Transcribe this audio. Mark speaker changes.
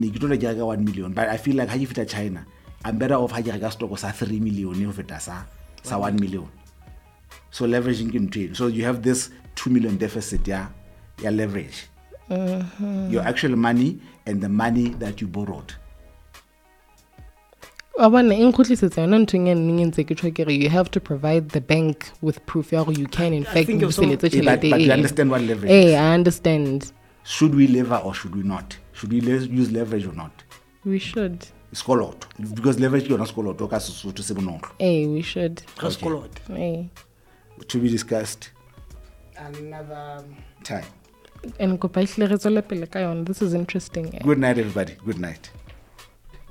Speaker 1: ne ke tlo ke reka 1 million, but I feel like ha ke fita China I'm better off ha ke reka stock sa 3 million ho feta sa 1 million. So leveraging into, so you have this 2 million deficit, yeah leverage. Your actual money and the money that you borrowed.
Speaker 2: You have to provide the bank with proof you can in fact
Speaker 1: but you understand what leverage is.
Speaker 2: I understand.
Speaker 1: Should we lever or should we not? Should we use leverage or not?
Speaker 2: We should.
Speaker 1: Because leverage you're not scholar to
Speaker 2: we should.
Speaker 1: Okay. To be discussed another time.
Speaker 2: And this is interesting.
Speaker 1: Good night, everybody. Good night.